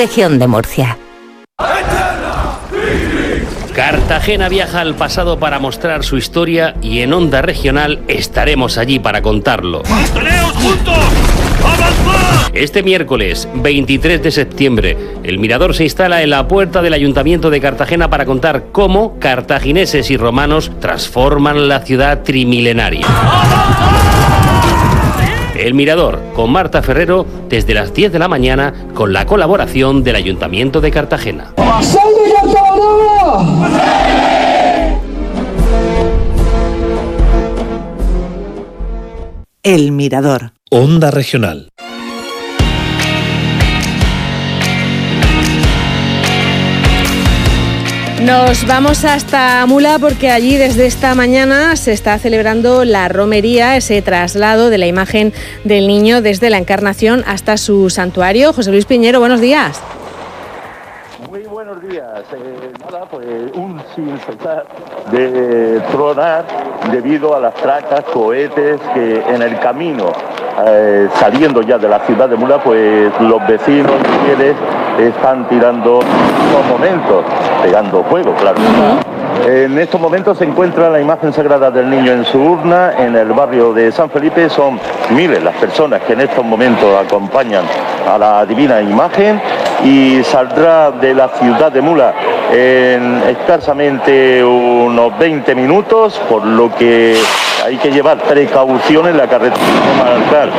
Región de Murcia. Cartagena viaja al pasado para mostrar su historia y en Onda Regional estaremos allí para contarlo. ¡Manteneos juntos! ¡Avanzad! Este miércoles 23 de septiembre, el Mirador se instala en la puerta del Ayuntamiento de Cartagena para contar cómo cartagineses y romanos transforman la ciudad trimilenaria. El Mirador, con Marta Ferrero, desde las 10 de la mañana, con la colaboración del Ayuntamiento de Cartagena. El Mirador. Onda Regional. Nos vamos hasta Mula porque allí desde esta mañana se está celebrando la romería, ese traslado de la imagen del niño desde la Encarnación hasta su santuario. José Luis Piñero, buenos días. Muy buenos días. Pues un sin cesar de tronar debido a las tracas, cohetes que en el camino, saliendo ya de la ciudad de Mula, pues los vecinos y fieles están tirando unos momentos, pegando fuego, claro. En estos momentos se encuentra la imagen sagrada del niño en su urna en el barrio de San Felipe. Son miles las personas que en estos momentos acompañan a la divina imagen y saldrá de la ciudad de Mula en escasamente unos 20 minutos, por lo que hay que llevar precaución en la carretera comarcal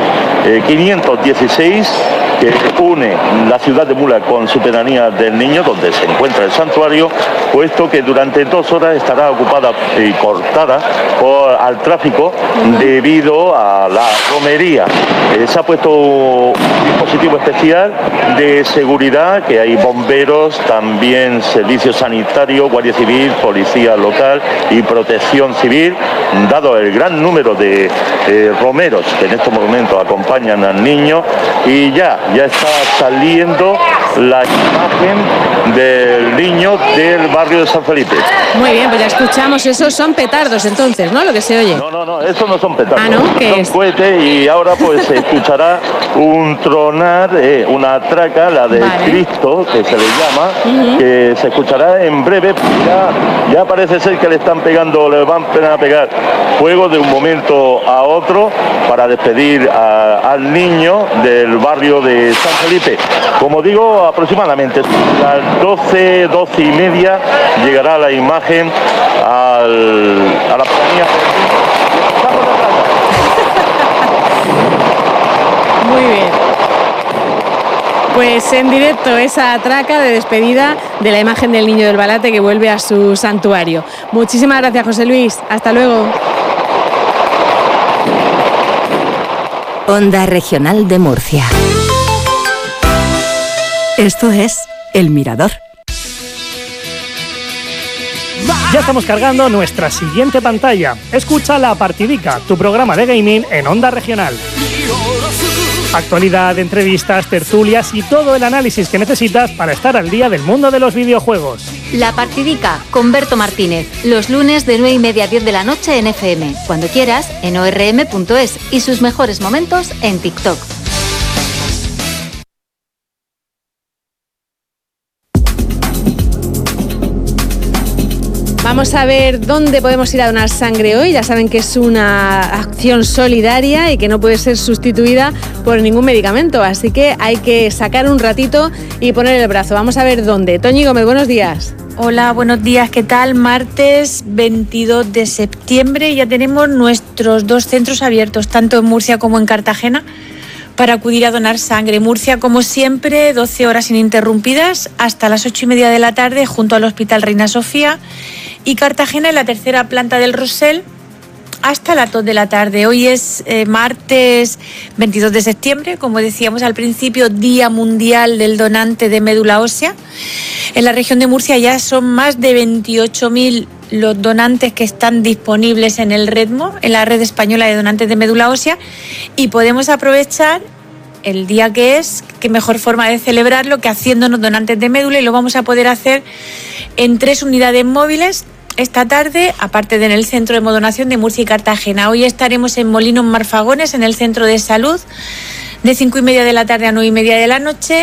516 que une la ciudad de Mula con su pedanía del Niño, donde se encuentra el santuario, puesto que durante 2 horas estará ocupada y cortada al tráfico debido a la romería. Se ha puesto un dispositivo especial de seguridad, que hay bomberos, también servicios sanitarios, Guardia Civil, Policía Local y Protección Civil, dado el gran número de romeros que en estos momentos acompañan al niño, y ya está saliendo la imagen del niño del barrio de San Felipe. Muy bien, pues ya escuchamos, esos son petardos entonces, ¿no? Lo que se oye. No, esos no son petardos. Ah, ¿no? ¿Qué es? Son cohetes, y ahora pues se escuchará un tronar, una traca, la de Cristo, que se le llama, que se escuchará en breve. Ya parece ser que le van a pegar fuego de un momento a otro para despedir al niño del barrio de San Felipe. Como digo, aproximadamente a las 12 y media llegará la imagen a la pedanía. Muy bien. Pues en directo esa traca de despedida de la imagen del Niño del Balate que vuelve a su santuario. Muchísimas gracias, José Luis. Hasta luego. Onda Regional de Murcia. Esto es El Mirador. Ya estamos cargando nuestra siguiente pantalla. Escucha La Partidica, tu programa de gaming en Onda Regional. Actualidad, entrevistas, tertulias y todo el análisis que necesitas para estar al día del mundo de los videojuegos. La Partidica con Berto Martínez, los lunes de 9:30 a 10 de la noche en FM, cuando quieras en orm.es y sus mejores momentos en TikTok. Vamos a ver dónde podemos ir a donar sangre hoy. Ya saben que es una acción solidaria y que no puede ser sustituida por ningún medicamento. Así que hay que sacar un ratito y poner el brazo. Vamos a ver dónde. Toñi Gómez, buenos días. Hola, buenos días. ¿Qué tal? Martes 22 de septiembre. Ya tenemos nuestros 2 centros abiertos, tanto en Murcia como en Cartagena, para acudir a donar sangre. Murcia, como siempre, 12 horas ininterrumpidas hasta las 8:30 de la tarde junto al Hospital Reina Sofía, y Cartagena en la tercera planta del Rosell hasta las 2 de la tarde. Hoy es martes 22 de septiembre, como decíamos al principio, Día Mundial del Donante de Médula Ósea. En la región de Murcia ya son más de 28.000 los donantes que están disponibles en el REDMO, en la Red Española de Donantes de Médula Ósea, y podemos aprovechar el día que es, qué mejor forma de celebrarlo que haciéndonos donantes de médula, y lo vamos a poder hacer en 3 unidades móviles esta tarde, aparte de en el Centro de Hemodonación de Murcia y Cartagena. Hoy estaremos en Molinos Marfagones, en el Centro de Salud, de 5:30 de la tarde a 9:30 de la noche.